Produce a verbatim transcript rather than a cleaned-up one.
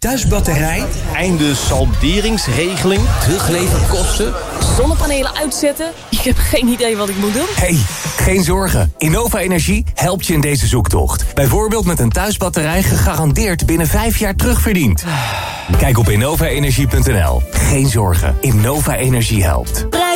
Thuisbatterij? Einde salderingsregeling? Terugleverkosten? Zonnepanelen uitzetten? Ik heb geen idee wat ik moet doen. Hey, geen zorgen. Innova Energie helpt je in deze zoektocht. Bijvoorbeeld met een thuisbatterij gegarandeerd binnen vijf jaar terugverdiend. Kijk op innova energie punt n l. Geen zorgen. Innova Energie helpt.